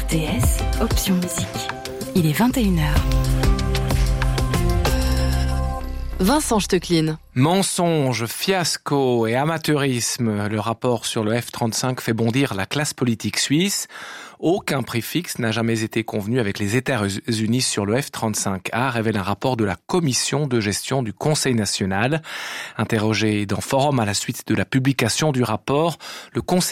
RTS, option musique. Il est 21h. Vincent Stecklin. Mensonges, fiasco et amateurisme, le rapport sur le F-35 fait bondir la classe politique suisse. Aucun prix fixe n'a jamais été convenu avec les États-Unis sur le F-35A, révèle un rapport de la commission de gestion du Conseil national. Interrogé dans Forum à la suite de la publication du rapport, le Conseil